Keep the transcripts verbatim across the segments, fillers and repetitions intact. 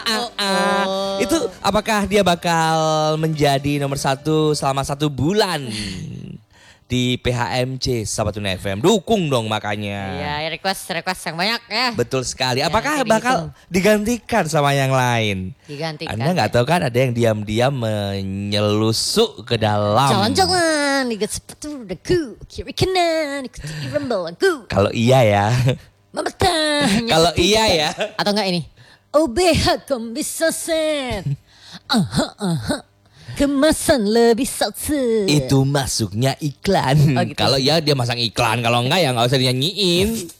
Ah, ah. Itu apakah dia bakal menjadi nomor satu selama satu bulan di P H M C Sahabat Tuna F M? Dukung dong makanya. Iya, request request yang banyak ya. Betul sekali. Apakah ya, bakal digantikan sama yang lain? Digantikan. Anda nggak tahu kan ada yang diam-diam menyelusuk ke dalam. Jalan-jalan, lihat sepatu dagu, kiri kanan, ikuti rumble aku. Kalau iya ya. Kalau iya ya. Atau enggak ini? O B H kom bisa set. Aha, aha. Kemasan lebih salsa. Itu masuknya iklan. Oh, gitu. Kalau ya dia masang iklan, kalau enggak ya nggak usah dinyanyiin.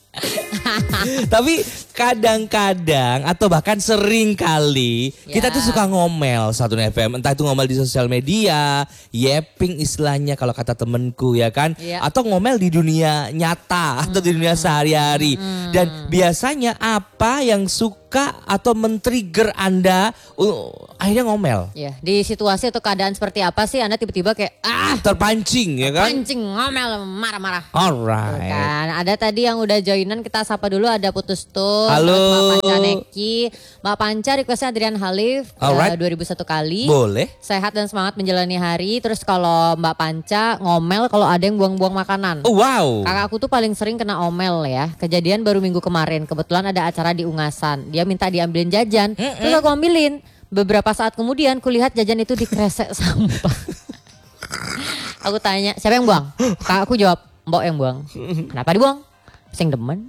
Tapi kadang-kadang atau bahkan sering kali ya. Kita tuh suka ngomel Satu F M, entah itu ngomel di sosial media, yapping istilahnya kalau kata temenku ya kan, ya. Atau ngomel di dunia nyata atau di dunia sehari-hari. Hmm. Dan biasanya apa yang suka atau men-trigger Anda uh, akhirnya ngomel? Ya, di situasi atau keadaan seperti apa sih Anda tiba-tiba kayak ah terpancing ya kan? Terpancing, ngomel, marah-marah. Alright. Kan, ada tadi yang udah joinan, kita sapa dulu, ada Putus Tuh. Halo. Mbak Panca Neki. Mbak Panca requestnya Adrian Halif. Alright. Uh, dua ribu satu kali. Boleh. Sehat dan semangat menjalani hari. Terus kalau Mbak Panca ngomel kalau ada yang buang-buang makanan. Oh, wow. Kakakku tuh paling sering kena omel ya. Kejadian baru minggu kemarin. Kebetulan ada acara di Ungasan. Dia minta diambilin jajan. Mm-mm. Terus aku ambilin. Beberapa saat kemudian kulihat jajan itu dikresek sampah. Aku tanya, siapa yang buang? Kakakku jawab, Mbok yang buang. Kenapa dibuang? Sing demen.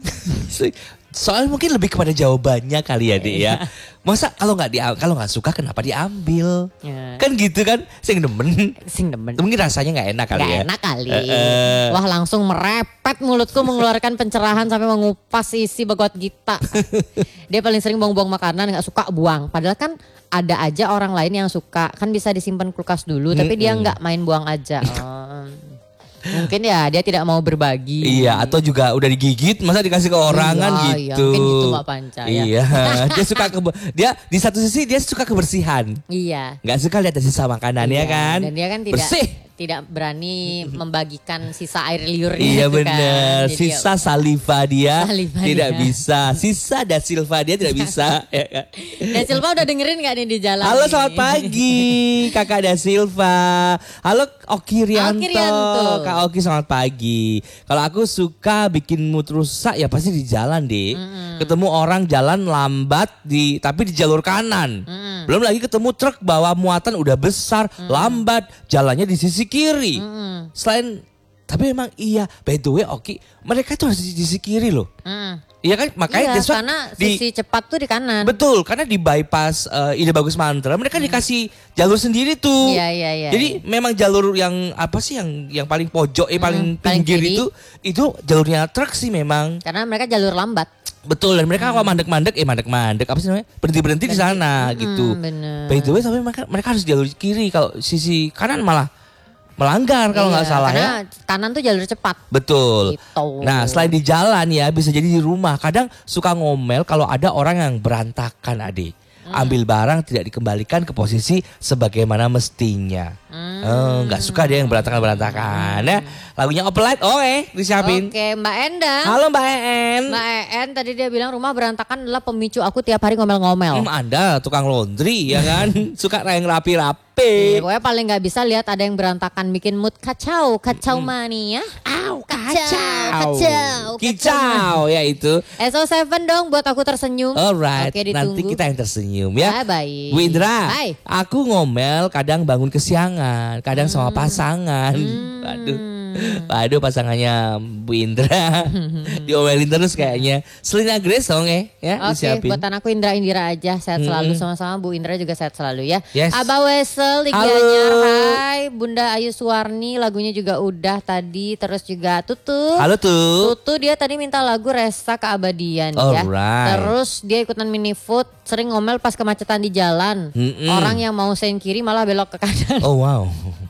Soalnya mungkin lebih kepada jawabannya kali ya, Dek ya. Masa kalau nggak dia kalau nggak suka kenapa diambil? Ya. Kan gitu kan, sing demen. Sing demen. Mungkin rasanya nggak enak kali gak ya. Enak kali. Uh, uh. Wah, langsung merepet mulutku mengeluarkan pencerahan sampai mengupas isi bagot gita. Dia paling sering buang-buang makanan, nggak suka buang. Padahal kan ada aja orang lain yang suka, kan bisa disimpan kulkas dulu, tapi mm-hmm. dia nggak main buang aja. Oh. Mungkin ya dia tidak mau berbagi. Iya, atau juga udah digigit masa dikasih ke orang kan iya, gitu. Iya, mungkin gitu Mbak Panca ya. Iya, dia suka ke dia di satu sisi dia suka kebersihan. Iya. Nggak suka lihat sisa makanannya iya, kan. Dan dia kan tidak bersih. tidak berani membagikan sisa air liurnya. Iya benar. Kan. Sisa saliva dia saliva tidak dia. bisa. Sisa da Silva dia tidak bisa. Ya kan? Da Silva udah dengerin gak nih di jalan? Halo nih? Selamat pagi Kakak Da Silva. Halo Oki Rianto. Oki Rianto. Kak Oki selamat pagi. Kalau aku suka bikin mood rusak ya pasti di jalan deh. Mm-hmm. Ketemu orang jalan lambat di tapi di jalur kanan. Mm-hmm. Belum lagi ketemu truk bawa muatan udah besar, mm-hmm. lambat, jalannya di sisi kiri. Mm-hmm. Selain tapi memang iya, by the way Oki, mereka tuh harus di sisi kiri loh. Mm. Iya kan, makanya iya, karena di, sisi cepat tuh di kanan. Betul, karena di bypass uh, Ide Bagus Mantra mereka hmm. dikasih jalur sendiri tuh. Iya, iya, iya. Jadi iya. memang jalur yang apa sih yang yang paling pojok, eh hmm, paling pinggir paling itu itu jalurnya truk sih memang. Karena mereka jalur lambat. Betul, dan mereka hmm. kalau mandek-mandek, eh mandek-mandek apa sih namanya? Berhenti-berhenti di sana hmm, gitu. Bener. By the way, tapi mereka mereka harus jalur kiri, kalau sisi kanan malah melanggar kalau nggak iya, salah karena ya. Kanan tuh jalur cepat. Betul. Gitu. Nah selain di jalan ya bisa jadi di rumah. Kadang suka ngomel kalau ada orang yang berantakan adik. Hmm. Ambil barang tidak dikembalikan ke posisi sebagaimana mestinya. Hmm. Oh, nggak suka dia yang berantakan-berantakan. Hmm. Ya, lagunya Opelite, oh eh disiapin. Oke, Mbak Endang. Halo Mbak En. Mbak En tadi dia bilang rumah berantakan adalah pemicu aku tiap hari ngomel-ngomel. Hmm, Anda tukang laundry ya kan, suka yang rapi-rapi. Iya, pokoknya paling nggak bisa lihat ada yang berantakan bikin mood kacau, kacau hmm. mania. Au, kacau, kacau, kicau ya itu. S O tujuh dong buat aku tersenyum. Alright, oke, nanti kita yang tersenyum ya. Ah, baik. Bu Indra, Hai. aku ngomel kadang bangun kesiangan, kadang hmm. sama pasangan. Hmm. Waduh. Waduh pasangannya Bu Indra diomelin terus kayaknya. Selina Grace dong eh ya. Oke, okay, buatan aku Indra Indira aja. Sehat selalu, hmm. sama-sama Bu Indra juga sehat selalu ya. Yes. Abah Wesel di Gianyar, hai. Bunda Ayu Suwarni lagunya juga udah tadi. Terus juga Tutu. Halo Tutu. Tutu dia tadi minta lagu Resa Keabadian. Alright. Ya. Terus dia ikutan mini food, sering ngomel pas kemacetan di jalan. Mm-mm. Orang yang mau sen kiri malah belok ke kanan. Oh wow.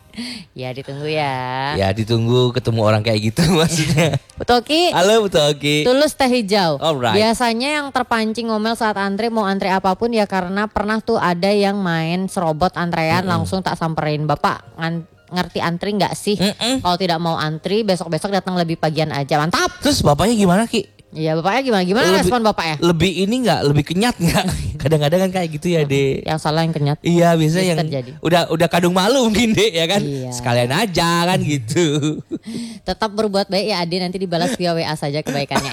Ya ditunggu ya. Ya ditunggu ketemu orang kayak gitu maksudnya. Butoki. Halo Butoki. Tulus teh hijau. Alright. Biasanya yang terpancing ngomel saat antre mau antre apapun ya karena pernah tuh ada yang main serobot antrean mm-hmm. langsung tak samperin. Bapak ngan- ngerti antri nggak sih? Mm-mm. Kalau tidak mau antri besok-besok datang lebih pagian aja. Mantap. Terus bapaknya gimana Ki? Iya, bapaknya gimana? Gimana Lebih- respon bapaknya? Lebih ini nggak, lebih kenyat nggak? Kadang-kadang kan kayak gitu ya, Dek. Yang salah yang kenyat. Iya, biasanya Bisa yang terjadi. udah udah kadung malu mungkin, Dek, ya kan? Iya. Sekalian aja kan gitu. Tetap berbuat baik ya Ade, nanti dibalas via W A saja kebaikannya.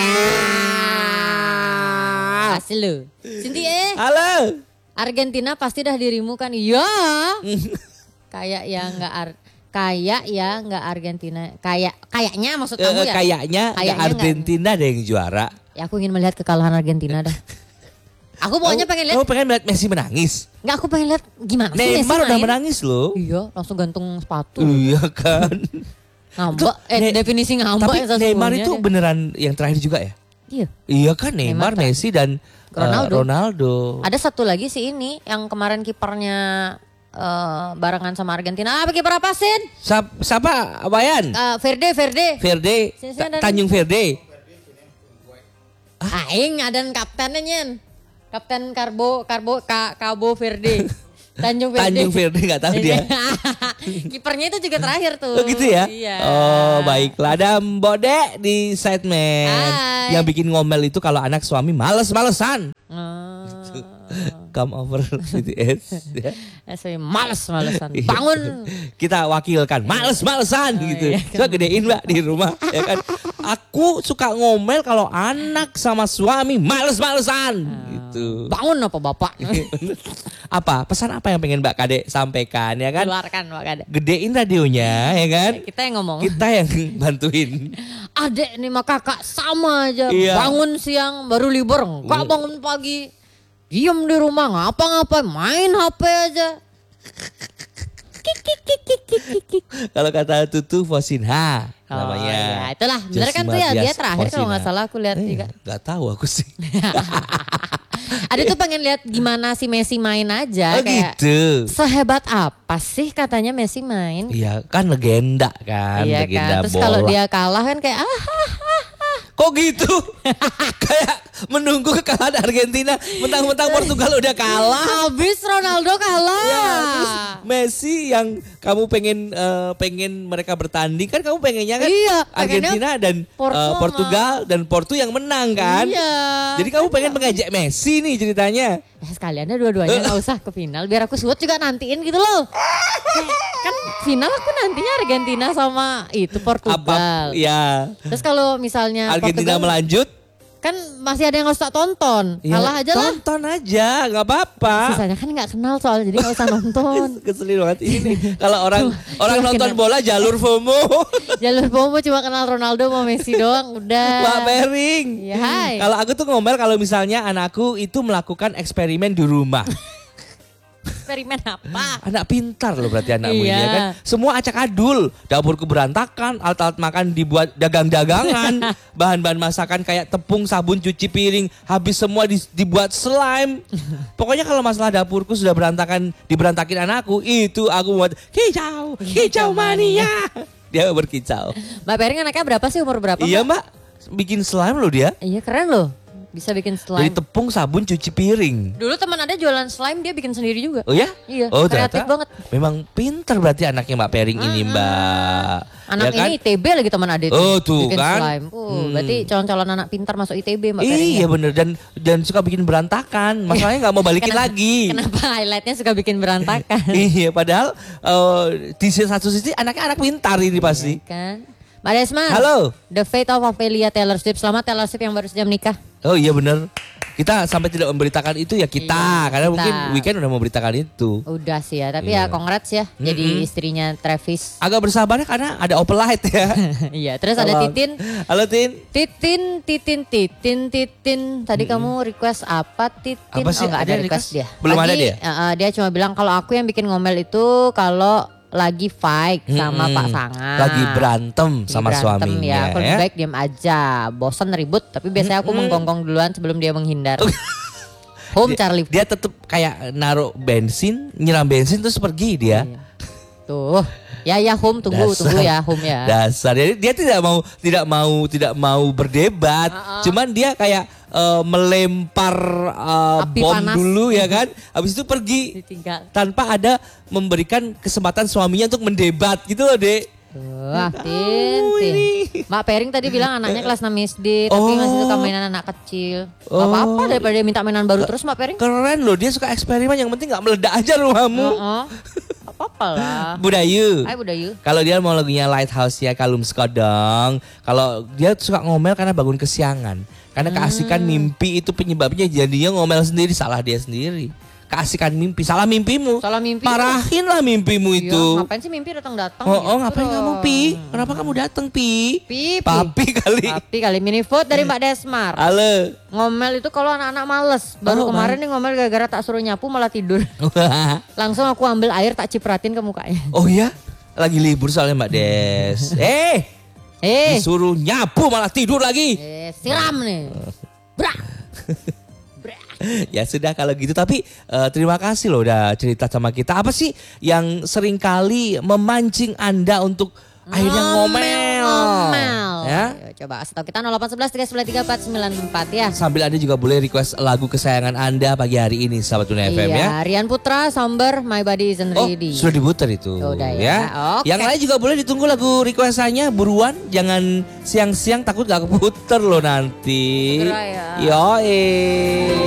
Kasih lu. Cinti eh, Halo. Argentina pasti dah dirimu kan? Iya. Kayak ya nggak ar kayak ya nggak Argentina. Kayak kayaknya maksud Eh, kamu ya? kayaknya Kayaknya nggak- Argentina ada yang juara. Ya aku ingin melihat kekalahan Argentina dah. Aku pokoknya Kamu- pengen lihat. Kamu pengen melihat Messi menangis? Nggak, aku pengen lihat gimana sih Messi Neymar udah main. menangis loh. Iya, langsung gantung sepatu. Iya kan. Ngambek, eh Ne- definisi ngambek Tapi yang sesungguhnya Neymar itu deh. beneran yang terakhir juga ya? Iya. Iya kan Neymar, Neymar Messi dan eh, Ronaldo. Ronaldo. Ada satu lagi sih ini yang kemarin kipernya eh, barengan sama Argentina. Ah, kiper apa Sin? Siapa, siapa Wayan? Eh, Verde, Verde. Verde, Sini, sini, Ta- ada- Tanjung Verde. Aing ada kaptennya nyen. Kapten Karbo, Karbo, Ka, Cabo Verde. Tanjung Verde. Tanjung Verde nggak tahu dia. Kipernya itu juga terakhir tuh. Oh gitu ya? Iya. Oh baiklah, ada Mbok Dek di segmen. Hai. Yang bikin ngomel itu kalau anak suami males-malesan. Oh. Come over B T S. Ya. Eh, saya males-malesan. Iya. Bangun. Kita wakilkan males-malesan Oh, gitu. iya. Coba gedein Mbak di rumah ya kan. Aku suka ngomel kalau anak sama suami males-malesan gitu. Bangun apa bapak? Apa pesan apa yang pengen Mbak Kade sampaikan ya kan? Keluarkan Pak Kade. Gedein radionya ya kan. Kita yang ngomong. Kita yang bantuin. Adek nih mah kakak sama aja. Iya. Bangun siang baru libur. Enggak bangun pagi. Diem di rumah ngapa-ngapain. Main H P aja. Kik, kik, kik, kik, kik, kik, kik. Kalau kata Tutu Fosinha Oh, namanya. ya, itulah. Bener kan tuh ya. Jasmadias Dia terakhir kalau nggak Fosinha. salah aku lihat Eh, juga. Gak tahu aku sih. Ada tuh pengen lihat gimana si Messi main aja. Oh Kayak gitu. sehebat apa sih katanya Messi main. Iya kan legenda kan. Iya legenda kan. Terus bola. kalau dia kalah kan kayak ah Kok gitu? Kayak menunggu kekalahan Argentina. Mentang-mentang Portugal udah kalah. habis Ronaldo kalah. Ya, terus Messi yang kamu pengen eh, pengen mereka bertanding kan kamu pengennya kan Iya, pengennya Argentina dan Porto eh, sama- Portugal dan Porto yang menang kan. Iya. Jadi kamu pengen mengejek Messi nih ceritanya. Ya sekaliannya dua-duanya nggak usah ke final biar aku suat juga nantiin gitu loh. Kayak, kan final aku nantinya Argentina sama itu Portugal. Apa? Ya. Terus kalau misalnya Argentina Portugal melanjut. kan masih ada yang harus tak tonton. Ya, Kalah aja lah. tonton aja, nggak apa-apa. Sisanya kan nggak kenal soalnya jadi nggak usah nonton. Keselin banget ini. Kalau orang orang cuma nonton kena- bola jalur FOMO. Jalur FOMO cuma kenal Ronaldo sama Messi doang udah. Pak Bering. Ya, hai. Kalau aku tuh ngomel kalau misalnya anakku itu melakukan eksperimen di rumah. Eksperimen apa? Anak pintar loh berarti anakmu ini Iya. ya kan. Semua acak adul, dapurku berantakan, alat-alat makan dibuat dagang-dagangan, bahan-bahan masakan kayak tepung, sabun, cuci piring, habis semua di- dibuat slime. Pokoknya kalau masalah dapurku sudah berantakan, diberantakin anakku, itu aku buat kicau, kicau mania. Dia berkicau. Mbak Pering anaknya berapa sih, umur berapa? Iya Mbak? mbak, bikin slime loh dia. Iya keren loh. Bisa bikin Dari slime. tepung, sabun, cuci piring. Dulu teman ada jualan slime dia bikin sendiri juga. Oh ya? Iya, Oh kreatif ternyata banget. memang pinter berarti anaknya Mbak Pering ini Mbak. Anak Ya kan? ini I T B lagi teman ada itu. Oh, tuh bikin kan. slime. Uh, Hmm. Berarti calon-calon anak pintar masuk I T B Mbak Pering. Iya ya? bener dan dan suka bikin berantakan. Masalahnya nggak mau balikin Kenapa- lagi. Kenapa highlightnya suka bikin berantakan? Iya padahal eh, di satu sisi anaknya anak pintar ini pasti. Kan? Mbak Desma. Halo. The Fate of Ophelia Taylor Swift. Selamat Taylor Swift yang baru saja menikah. Oh iya bener. Kita sampai tidak memberitakan itu ya kita. Iya, Karena kita. mungkin weekend udah memberitakan itu. Udah sih ya, tapi Iya. ya congrats ya. Jadi istrinya Travis. Agak bersabarnya karena ada open light ya. Iya, terus ada Halo. Titin. Halo Tin. Titin, Titin, Titin, Titin. Tadi kamu request apa Titin? Apa sih? Oh nggak ada Ada request request? dia. Belum ada dia? eh, eh, dia cuma bilang kalau aku yang bikin ngomel itu kalau lagi fight sama Mm-mm. pasangan. Lagi berantem Lagi sama berantem, suaminya ya. Aku lebih ya. baik diam aja. Bosan ribut, tapi biasanya aku menggonggong duluan sebelum dia menghindar. Home Charlie. Dia tetap kayak naruh bensin, nyiram bensin terus pergi dia. Iya. Tuh. Ya ya home tunggu Dasar. tunggu ya home ya. Dasar dia, dia tidak mau tidak mau tidak mau berdebat. Cuman dia kayak eh, melempar eh, Api bom panas. dulu ya kan. Habis itu pergi Ditinggal. tanpa ada memberikan kesempatan suaminya untuk mendebat gitu loh, Dek. Wah, Tintin. Mbak Pering tadi bilang anaknya kelas enam S D, tapi Oh. masih suka mainan anak kecil. Gak Oh. apa-apa daripada dia minta mainan baru terus Mbak Pering. Keren loh, dia suka eksperimen, yang penting gak meledak aja rumahmu. Oh, gak apa-apa lah. Budayu. Ayo Budayu. Kalau dia mau lagunya Lighthouse ya Kalum Skodong. Kalau dia suka ngomel karena bangun kesiangan. Karena keasikan mimpi itu penyebabnya jadinya ngomel sendiri, salah dia sendiri. Keasikan mimpi, salah mimpimu. Salah mimpi. Marahin lah mimpimu Iya, itu. ngapain sih mimpi datang-datang? Oh, oh gitu ngapain dong. kamu Pi? Kenapa kamu datang Pi? Pi, Pi. Papi kali. Papi kali mini vote dari Mbak Desmar. Halo. Ngomel itu kalau anak-anak males. Baru Oh, kemarin nih ngomel gara-gara tak suruh nyapu malah tidur. Langsung aku ambil air tak cipratin ke mukanya. Oh ya? Lagi libur soalnya Mbak Des. eh, Eh, disuruh nyapu malah tidur lagi. eh siram nih. Brak. Ya sudah kalau gitu, tapi eh, terima kasih loh udah cerita sama kita. Apa sih yang sering kali memancing Anda untuk akhirnya ngomel? Ngomel. Ya. Ayo, coba kasih tahu kita nol delapan satu satu tiga sembilan tiga empat sembilan empat ya. Sambil Anda juga boleh request lagu kesayangan Anda pagi hari ini sahabat Tuna F M ya. Iya, Rian Putra, Somber, My Body Isn't Oh, Ready. sudah diputar itu. Udah ya, oke. Yang lain juga boleh ditunggu lagu requestannya, buruan, jangan siang-siang takut gak keputer loh nanti. Segera ya. Yo,